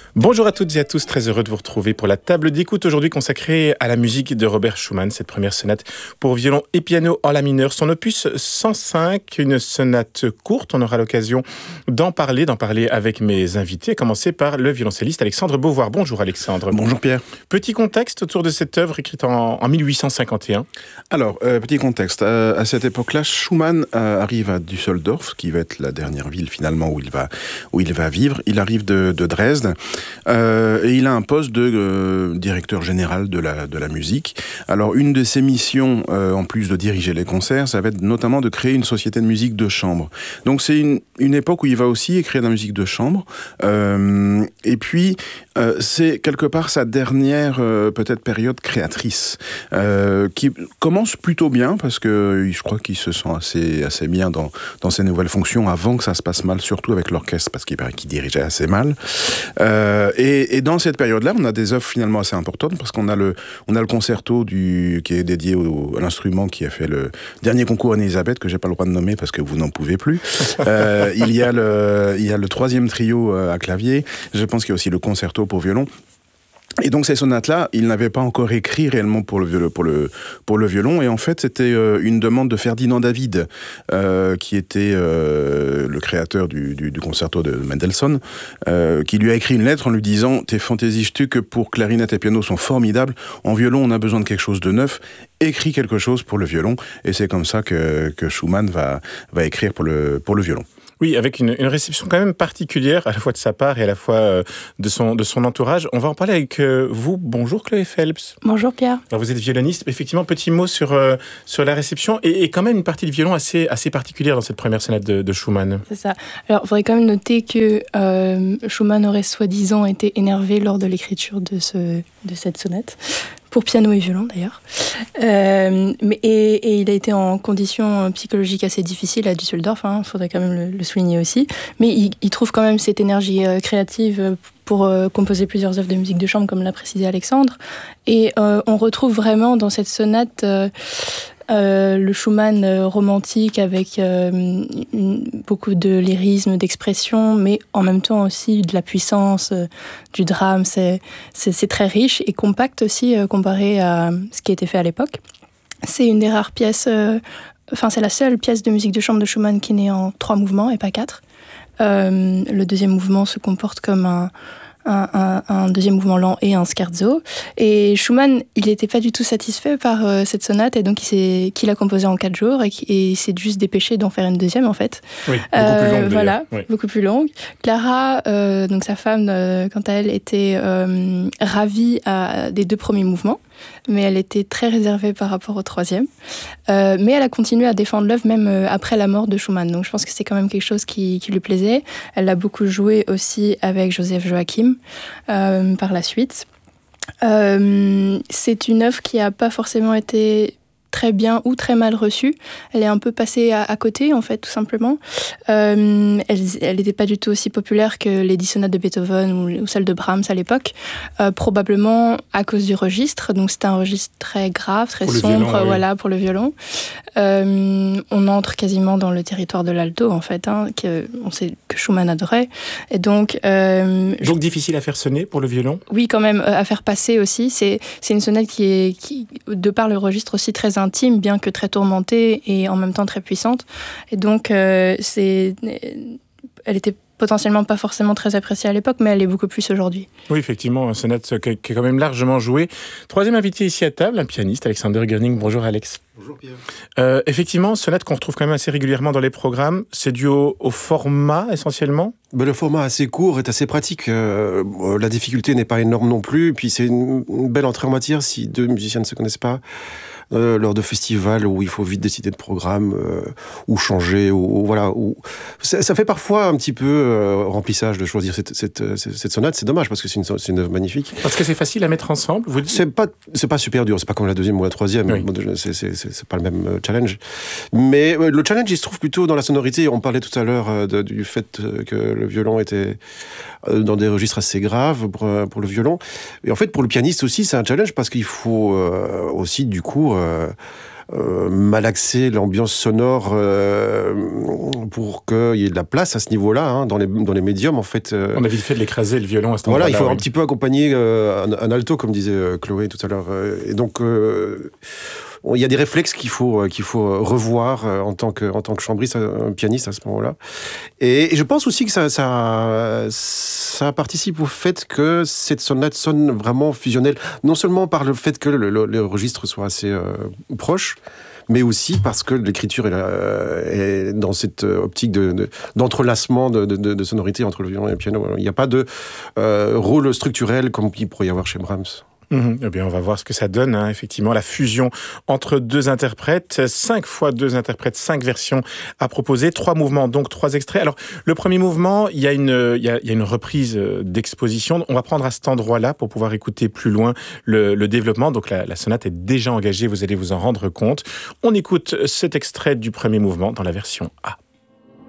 Bonjour à toutes et à tous, très heureux de vous retrouver pour la table d'écoute aujourd'hui consacrée à la musique de Robert Schumann, cette première sonate pour violon et piano en la mineur, son opus 105, une sonate courte. On aura l'occasion d'en parler avec mes invités, à commencer par le violoncelliste Alexandre Beauvoir. Bonjour Alexandre. Bonjour Pierre. Petit contexte autour de cette œuvre écrite en 1851. Alors, petit contexte. À cette époque-là, Schumann arrive à Düsseldorf, qui va être la dernière ville finalement où il va vivre. Il arrive de Dresde. Et il a un poste de directeur général de la musique. Alors, une de ses missions, en plus de diriger les concerts, ça va être notamment de créer une société de musique de chambre. Donc, c'est une époque où il va aussi écrire de la musique de chambre. Et puis, c'est quelque part sa dernière, peut-être, période créatrice, qui commence plutôt bien, parce que je crois qu'il se sent assez bien dans ses nouvelles fonctions, avant que ça se passe mal, surtout avec l'orchestre, parce qu'il paraît qu'il dirigeait assez mal. Et dans cette période-là, on a des œuvres finalement assez importantes, parce qu'on a le concerto qui est dédié à l'instrument qui a fait le dernier concours Anne-Elisabeth, que j'ai pas le droit de nommer parce que vous n'en pouvez plus. Il y a le troisième trio à clavier. Je pense qu'il y a aussi le concerto pour violon. Et donc ces sonates-là, il n'avait pas encore écrit réellement pour le violon. Et en fait, c'était une demande de Ferdinand David, qui était le créateur du concerto de Mendelssohn, qui lui a écrit une lettre en lui disant « Tes fantaisies-stücke pour clarinette et piano sont formidables. En violon, on a besoin de quelque chose de neuf. Écris quelque chose pour le violon. » Et c'est comme ça que Schumann va écrire pour le violon. Oui, avec une réception quand même particulière, à la fois de sa part et à la fois de son entourage. On va en parler avec vous. Bonjour Chloé Phelps. Bonjour Pierre. Alors vous êtes violoniste. Effectivement, petit mot sur la réception et quand même une partie de violon assez particulière dans cette première sonate de Schumann. C'est ça. Alors, il faudrait quand même noter que Schumann aurait soi-disant été énervé lors de l'écriture de cette sonate. Pour piano et violon d'ailleurs. Et il a été en conditions psychologiques assez difficiles à Düsseldorf, il faudrait quand même le souligner aussi. Mais il trouve quand même cette énergie créative pour composer plusieurs œuvres de musique de chambre, comme l'a précisé Alexandre. Et on retrouve vraiment dans cette sonate le Schumann romantique avec beaucoup de lyrisme, d'expression, mais en même temps aussi de la puissance, du drame. C'est très riche et compact aussi comparé à ce qui a été fait à l'époque. C'est une des rares pièces, c'est la seule pièce de musique de chambre de Schumann qui n'est en 3 mouvements et pas 4. Le deuxième mouvement se comporte comme un deuxième mouvement lent et un scherzo. Et Schumann, il n'était pas du tout satisfait par cette sonate, et donc qu'il a composé en 4 jours, et il s'est juste dépêché d'en faire une deuxième, en fait. Oui, beaucoup plus longue. Voilà, oui. Beaucoup plus longue. Clara, donc sa femme, quant à elle, était ravie des 2 premiers mouvements, mais elle était très réservée par rapport au 3e. Mais elle a continué à défendre l'œuvre même après la mort de Schumann. Donc je pense que c'est quand même quelque chose qui lui plaisait. Elle a beaucoup joué aussi avec Joseph Joachim par la suite. C'est une œuvre qui n'a pas forcément été très bien ou très mal reçue. Elle est un peu passée à côté, en fait, tout simplement. Elle n'était pas du tout aussi populaire que les 10 sonates de Beethoven ou celles de Brahms à l'époque, probablement à cause du registre. Donc c'était un registre très grave, très sombre, violon, pour le violon. On entre quasiment dans le territoire de l'alto, en fait, on sait que Schumann adorait. Et donc difficile à faire sonner pour le violon ? Oui, quand même, à faire passer aussi. C'est une sonate qui, de par le registre aussi très intime, bien que très tourmentée et en même temps très puissante. Et donc, elle était potentiellement pas forcément très appréciée à l'époque, mais elle est beaucoup plus aujourd'hui. Oui, effectivement, une sonate qui est quand même largement jouée. Troisième invité ici à table, un pianiste, Alexander Gerning. Bonjour Alex. Bonjour Pierre. Effectivement, sonate qu'on retrouve quand même assez régulièrement dans les programmes, c'est dû au format essentiellement ? Le format assez court est assez pratique. La difficulté n'est pas énorme non plus. Puis c'est une belle entrée en matière si 2 musiciens ne se connaissent pas. Lors de festivals où il faut vite décider de programme, ou changer, ou voilà. Ça fait parfois un petit peu remplissage de choisir cette sonate. C'est dommage parce que c'est une œuvre magnifique. Parce que c'est facile à mettre ensemble. C'est pas super dur. C'est pas comme la 2e ou la 3e. Oui. C'est pas le même challenge. Mais le challenge, il se trouve plutôt dans la sonorité. On parlait tout à l'heure du fait que le violon était dans des registres assez graves pour le violon. Et en fait, pour le pianiste aussi, c'est un challenge parce qu'il faut aussi, du coup, malaxer l'ambiance sonore pour qu'il y ait de la place à ce niveau-là, hein, dans les médiums, en fait. On a vite fait de l'écraser, le violon, à ce moment-là. Voilà, il faut un petit peu accompagner un alto, comme disait Chloé tout à l'heure. Et donc, il y a des réflexes qu'il faut revoir en tant que chambriste, un pianiste à ce moment-là. Et je pense aussi que ça participe au fait que cette sonate sonne vraiment fusionnelle, non seulement par le fait que le registre soit assez proche, mais aussi parce que l'écriture est dans cette optique d'entrelacement de sonorités entre le violon et le piano. Il n'y a pas de rôle structurel comme il pourrait y avoir chez Brahms. Eh bien, on va voir ce que ça donne, hein, effectivement, la fusion entre deux interprètes, 5 fois 2 interprètes, 5 versions à proposer, 3 mouvements, donc 3 extraits. Alors, le premier mouvement, il y a une reprise d'exposition. On va prendre à cet endroit-là pour pouvoir écouter plus loin le développement. Donc, la sonate est déjà engagée, vous allez vous en rendre compte. On écoute cet extrait du premier mouvement dans la version A.